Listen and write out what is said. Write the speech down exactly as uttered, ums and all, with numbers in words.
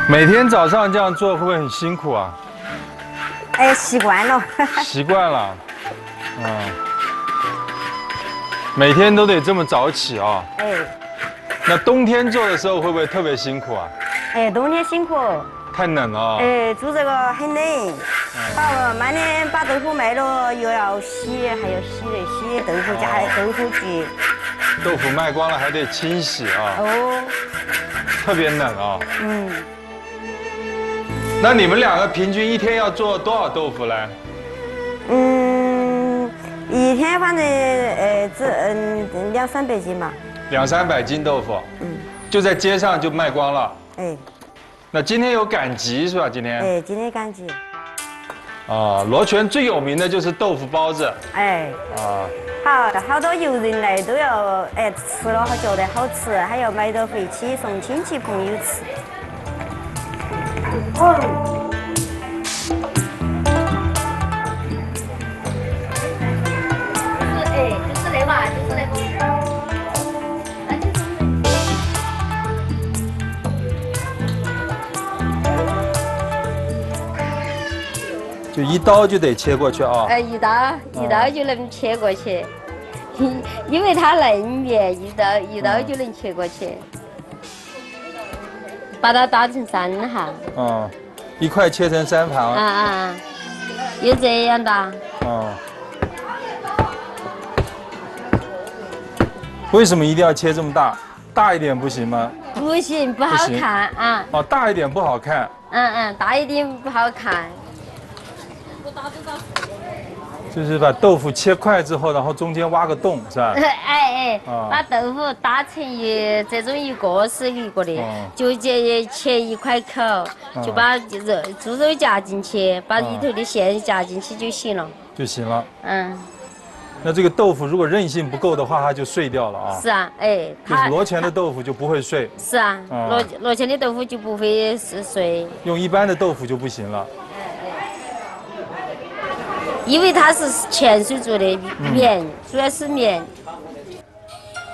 每天早上这样做会不会很辛苦啊？ 哎，习惯了。 习惯了，嗯。每天都得这么早起啊？ 哎。 那冬天做的时候会不会特别辛苦啊？ 哎，冬天辛苦。 太冷了。 哎，做这个很冷。好，慢点把豆腐卖了，又要洗，还要洗那洗豆腐加豆腐机。 豆腐卖光了还得清洗啊。哦。特别冷啊。嗯。那你们两个平均一天要做多少豆腐呢？ 嗯，一天反正呃只嗯两三百斤吧。 两三百斤豆腐。嗯。就在街上就卖光了。哎。那今天有赶集是吧？今天。 哎，今天赶集。 啊，罗泉最有名的就是豆腐包子。哎。啊。 好，好多游人来都要哎吃了觉得好吃，还要买到回去送亲戚朋友吃。哦。就是哎，就是那嘛，就是那个。 就一刀就得切过去啊！ 哎，一刀一刀就能切过去，因因为它嫩面，一刀一刀就能切过去，把它打成三行。 嗯，一块切成三行。 啊啊，有这样的。 嗯。为什么一定要切这么大？大一点不行吗？ 不行，不好看啊。 哦，大一点不好看。 嗯嗯，大一点不好看。 就是把豆腐切块之后，然后中间挖个洞，是吧？ 哎哎，把豆腐打成一这种一个是一个的，就切切一块口，就把肉猪肉夹进去，把里头的馅夹进去就行了。 就行了。 嗯。 那这个豆腐如果韧性不够的话，它就碎掉了啊。 是啊，哎， 就是罗泉的豆腐就不会碎。 是啊，罗罗泉的豆腐就不会是碎。 用一般的豆腐就不行了。 因为它是泉水做的面，主要是面。